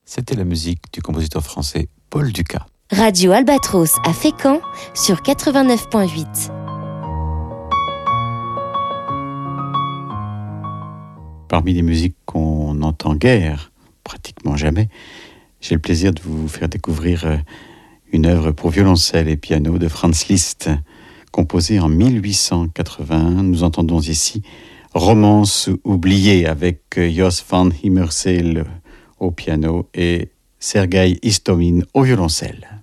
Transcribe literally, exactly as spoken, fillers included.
C'était la musique du compositeur français Paul Dukas. Radio Albatros à Fécamp sur quatre-vingt-neuf point huit. Parmi les musiques qu'on n'entend guère, pratiquement jamais, j'ai le plaisir de vous faire découvrir une œuvre pour violoncelle et piano de Franz Liszt, composée en mille huit cent quatre-vingt-un. Nous entendons ici Romance oubliée avec Jos van Himmerseel au piano et Sergueï Istomin au violoncelle.